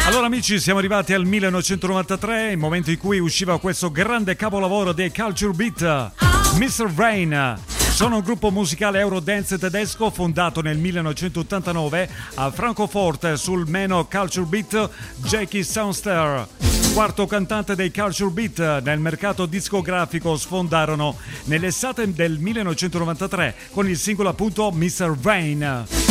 Allora amici, siamo arrivati al 1993, il momento in cui usciva questo grande capolavoro dei Culture Beat, Mr. Rain. Sono un gruppo musicale eurodance tedesco fondato nel 1989 a Francoforte sul meno Culture Beat Jackie Soundster. Quarto cantante dei Culture Beat nel mercato discografico, sfondarono nell'estate del 1993 con il singolo appunto Mr. Rain.